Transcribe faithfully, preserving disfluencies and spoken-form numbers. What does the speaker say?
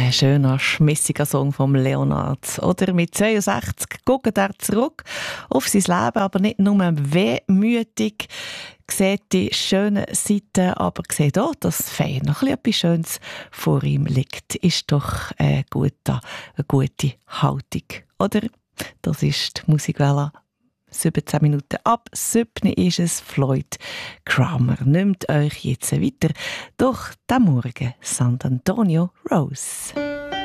Ein schöner, schmissiger Song vom Leonard. Oder mit zweiundsechzig guckt er zurück auf sein Leben, aber nicht nur wehmütig, sieht die schönen Seiten, aber sieht auch, dass fein noch etwas Schönes vor ihm liegt. Ist doch eine gute, eine gute Haltung. Oder? Das ist die Musikwelle. siebzehn Minuten ab sieben ist es. Floyd Cramer nimmt euch jetzt weiter durch den Morgen. San Antonio Rose.